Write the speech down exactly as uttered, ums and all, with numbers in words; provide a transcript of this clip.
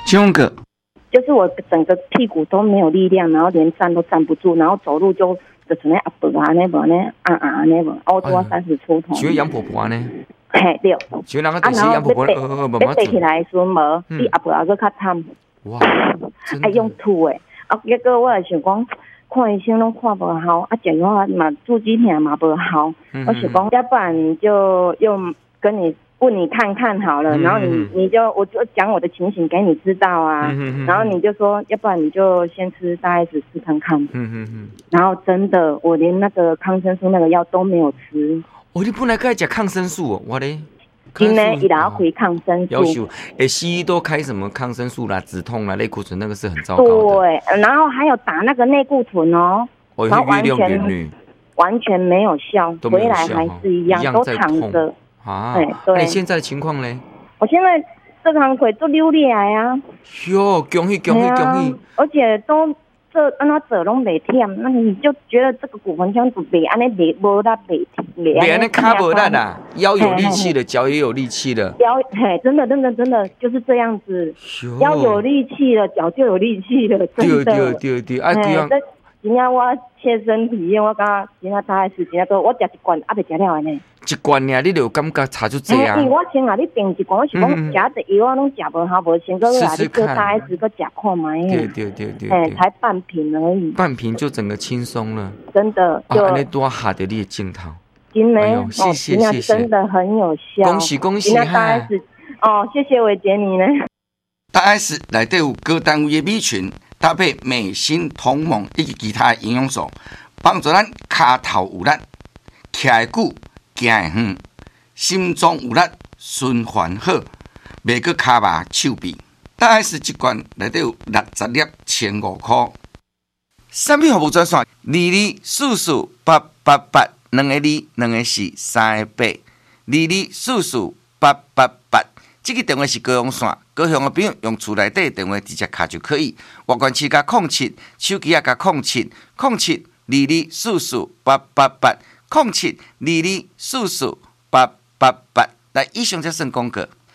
请个就是我整个屁股都没有力量，然后连站都站不住，然后走路就就成那阿伯啊那无呢啊啊那无，我多三十出头。 请杨婆婆呢？ 嘿对。 请人个就是杨婆婆，呃呃慢慢爬起来的时候无，比阿伯还佫较惨。 哇！ 爱用吐的，啊，结果我也想讲。看医生拢看不好，啊，讲话嘛住几天嘛不好，嗯、我想讲，要不然你就用跟你问你看看好了，嗯、然后你你就我就讲我的情形给你知道啊，嗯、然后你就说，要不然你就先吃大 S 试看看，嗯嗯然后真的我连那个抗生素那个药都没有吃。 哦，你本来该吃抗生素哦，我嘞。 今天伊要开抗生素， 要求诶，西医都开什么抗生素啦、止痛啦、类固醇，那个是很糟糕的。 对，然后还有打那个内固醇哦， 哦， 然后完全完全没有效，回来还是一样，都躺着啊。对对。你现在的情况呢？ 我现在这堂腿都流裂啊。 哟，恭喜恭喜恭喜！ 而且都。这按他走拢袂忝，那你就觉得这个骨盆腔就袂安尼袂无力袂袂安尼卡无力啦，腰有力气了，脚也有力气了。 腰嘿，真的真的真的就是这样子，腰有力气了，脚就有力气了，真的。 对对对对，哎对啊。 真正我切身体验，我感觉真正大概是真正多，我食一罐还袂食了安尼。 一罐尔，你就有感觉差就这啊。 因为我先啊，你订一罐，我是讲食一药我拢食无效，无先个来你做大 S 个食看卖。 对对对对。 哎，才半瓶而已。 半瓶就整个轻松了。 真的。 啊，安尼多下的你的镜头。 真的， 哦，谢谢谢谢。 真的很有效。 恭喜恭喜！ 大 S 哦，谢谢伟杰你呢。 大 S 内底有各单位的米群。搭配美心同盟以及其他营养素，帮助咱脚头有力、徛会久、行会远、心脏有力、循环好，袂阁脚麻手臂。大 S 一罐内底有六十粒，千五块。产品服务专线：二二四四八八八，两个二，两个四，三个八，二二四四八八八。这个电话是高雄线，高雄的朋友用厝内底电话直接卡就可以。外关市加空七，手机也加空七，空七二二四四八八八，空七二二四四八八八。来，以上才算广告。